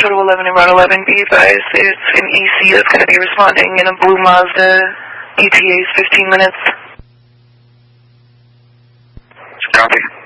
Total 11 and Route 11, be advised it's an EC that's going to be responding in a blue Mazda. ETA is 15 minutes. Copy.